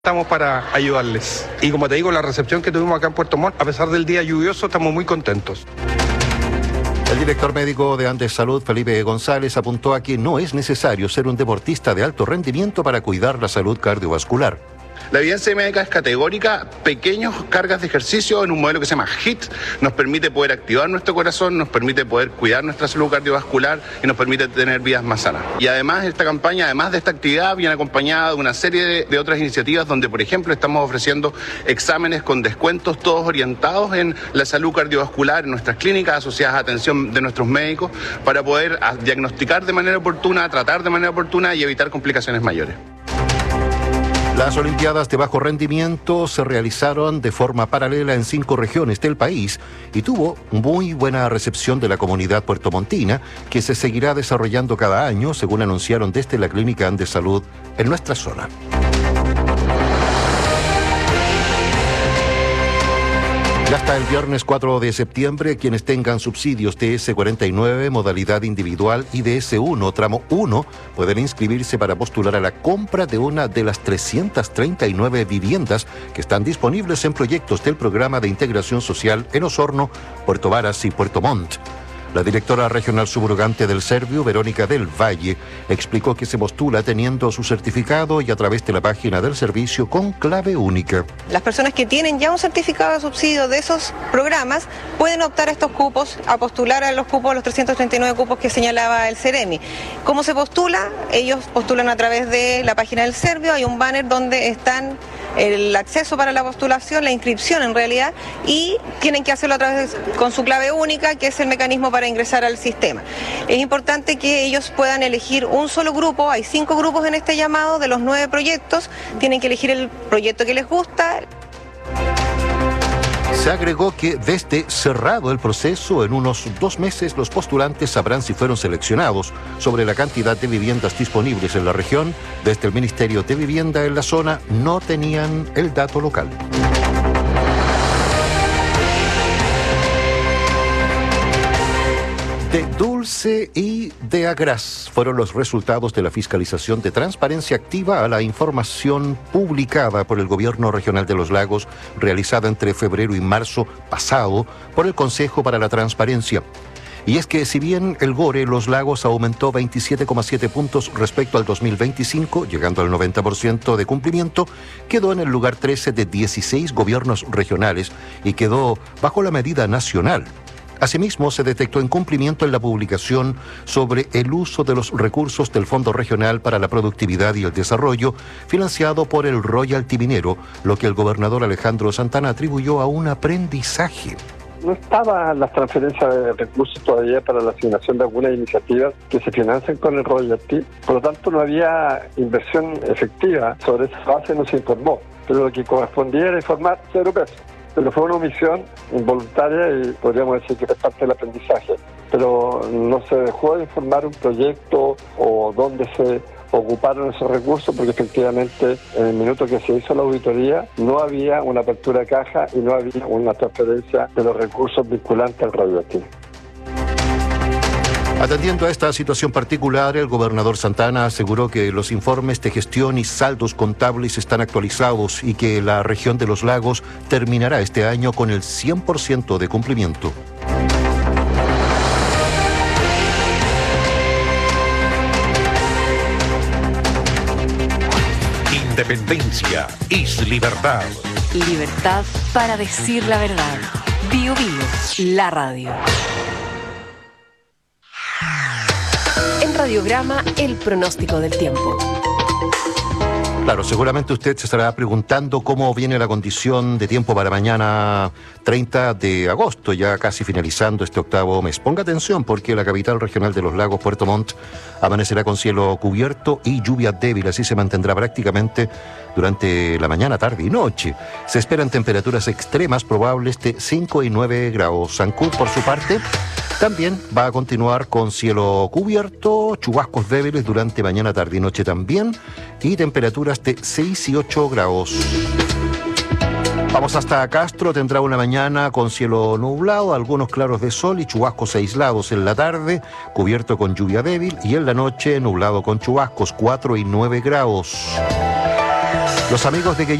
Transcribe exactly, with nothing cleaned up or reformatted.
Estamos para ayudarles. Y como te digo, la recepción que tuvimos acá en Puerto Montt, a pesar del día lluvioso, estamos muy contentos. El director médico de Andes Salud, Felipe González, apuntó a que no es necesario ser un deportista de alto rendimiento para cuidar la salud cardiovascular. La evidencia médica es categórica. Pequeñas cargas de ejercicio en un modelo que se llama HIIT nos permite poder activar nuestro corazón, nos permite poder cuidar nuestra salud cardiovascular y nos permite tener vidas más sanas. Y además esta campaña, además de esta actividad, viene acompañada de una serie de, de otras iniciativas donde, por ejemplo, estamos ofreciendo exámenes con descuentos, todos orientados en la salud cardiovascular, en nuestras clínicas asociadas a atención de nuestros médicos, para poder diagnosticar de manera oportuna, tratar de manera oportuna y evitar complicaciones mayores. Las Olimpiadas de Bajo Rendimiento se realizaron de forma paralela en cinco regiones del país y tuvo muy buena recepción de la comunidad puertomontina, que se seguirá desarrollando cada año, según anunciaron desde la Clínica Andes Salud en nuestra zona. Y hasta el viernes cuatro de septiembre, quienes tengan subsidios de D S cuarenta y nueve, modalidad individual, y D S uno, tramo uno, pueden inscribirse para postular a la compra de una de las trescientas treinta y nueve viviendas que están disponibles en proyectos del Programa de Integración Social en Osorno, Puerto Varas y Puerto Montt. La directora regional subrogante del Servio, Verónica del Valle, explicó que se postula teniendo su certificado y a través de la página del servicio con clave única. Las personas que tienen ya un certificado de subsidio de esos programas pueden optar a estos cupos, a postular a los cupos, los trescientos treinta y nueve cupos que señalaba el Ceremi. ¿Cómo se postula? Ellos postulan a través de la página del Servio, hay un banner donde están el acceso para la postulación, la inscripción en realidad, y tienen que hacerlo a través de, con su clave única, que es el mecanismo para ingresar al sistema. Es importante que ellos puedan elegir un solo grupo, hay cinco grupos en este llamado, de los nueve proyectos, tienen que elegir el proyecto que les gusta. Se agregó que desde cerrado el proceso, en unos dos meses los postulantes sabrán si fueron seleccionados. Sobre la cantidad de viviendas disponibles en la región, desde el Ministerio de Vivienda en la zona no tenían el dato local. De Dulce y de Agraz fueron los resultados de la fiscalización de transparencia activa a la información publicada por el Gobierno Regional de los Lagos, realizada entre febrero y marzo pasado por el Consejo para la Transparencia. Y es que si bien el Gore Los Lagos aumentó veintisiete coma siete puntos respecto al dos mil veinticinco, llegando al noventa por ciento de cumplimiento, quedó en el lugar trece de dieciséis gobiernos regionales y quedó bajo la medida nacional. Asimismo, se detectó incumplimiento en la publicación sobre el uso de los recursos del Fondo Regional para la Productividad y el Desarrollo, financiado por el Royalty Minero, lo que el gobernador Alejandro Santana atribuyó a un aprendizaje. No estaban las transferencias de recursos todavía para la asignación de algunas iniciativas que se financian con el royalty, por lo tanto no había inversión efectiva, sobre esa base no se informó, pero lo que correspondía era informar cero pesos. Pero fue una omisión involuntaria y podríamos decir que es parte del aprendizaje. Pero no se dejó de informar un proyecto o dónde se ocuparon esos recursos, porque efectivamente en el minuto que se hizo la auditoría no había una apertura de caja y no había una transferencia de los recursos vinculantes al radioactivo. Atendiendo a esta situación particular, el gobernador Santana aseguró que los informes de gestión y saldos contables están actualizados y que la región de los lagos terminará este año con el cien por ciento de cumplimiento. Independencia es libertad. Libertad para decir la verdad. Bio Bio, la radio. En Radiograma, el pronóstico del tiempo. Claro, seguramente usted se estará preguntando cómo viene la condición de tiempo para mañana treinta de agosto, ya casi finalizando este octavo mes. Ponga atención porque la capital regional de los lagos, Puerto Montt, amanecerá con cielo cubierto y lluvia débil, así se mantendrá prácticamente durante la mañana, tarde y noche. Se esperan temperaturas extremas probables de cinco y nueve grados. Ancud, por su parte, también va a continuar con cielo cubierto, chubascos débiles durante mañana, tarde y noche también, y temperaturas de seis y ocho grados. Vamos hasta Castro, tendrá una mañana con cielo nublado, algunos claros de sol y chubascos aislados en la tarde, cubierto con lluvia débil, y en la noche nublado con chubascos, cuatro y nueve grados. Los amigos de